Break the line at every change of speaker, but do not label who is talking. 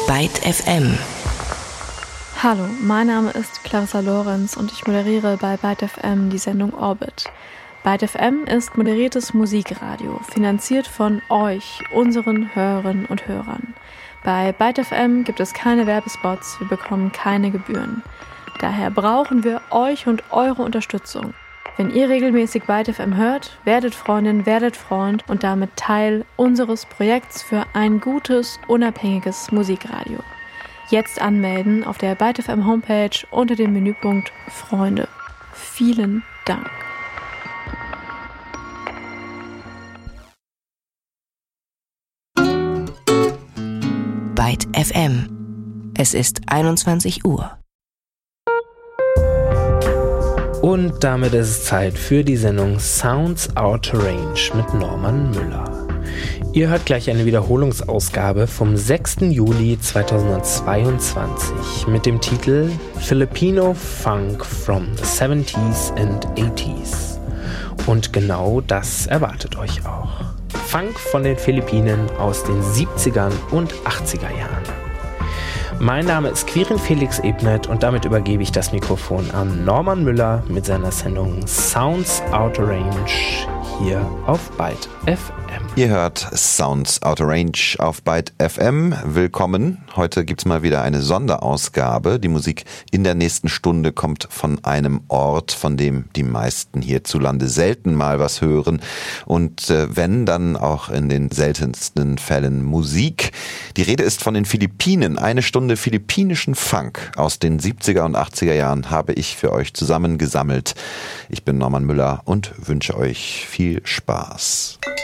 Byte FM.
Hallo, mein Name ist Clarissa Lorenz und ich moderiere bei Byte FM die Sendung Orbit. Byte FM ist moderiertes Musikradio, finanziert von euch, unseren Hörerinnen und Hörern. Bei Byte FM gibt es keine Werbespots, wir bekommen keine Gebühren. Daher brauchen wir euch und eure Unterstützung. Wenn ihr regelmäßig Byte FM hört, werdet Freundin, werdet Freund und damit Teil unseres Projekts für ein gutes, unabhängiges Musikradio. Jetzt anmelden auf der Byte FM Homepage unter dem Menüpunkt Freunde. Vielen Dank.
Byte FM. Es ist 21 Uhr.
Und damit ist es Zeit für die Sendung Sounds Out Range mit Norman Müller. Ihr hört gleich eine Wiederholungsausgabe vom 6. Juli 2022 mit dem Titel Filipino Funk from the 70s and 80s. Und genau das erwartet euch auch. Funk von den Philippinen aus den 70ern und 80er Jahren. Mein Name ist Quirin Felix Ebnet und damit übergebe ich das Mikrofon an Norman Müller mit seiner Sendung Sounds Out Range hier auf Byte FM.
Ihr hört Sounds Out Range auf Byte FM. Willkommen. Heute gibt's mal wieder eine Sonderausgabe. Die Musik in der nächsten Stunde kommt von einem Ort, von dem die meisten hierzulande selten mal was hören. Und wenn, dann auch in den seltensten Fällen Musik. Die Rede ist von den Philippinen. Eine Stunde philippinischen Funk aus den 70er und 80er Jahren habe ich für euch zusammengesammelt. Ich bin Norman Müller und wünsche euch viel Spaß.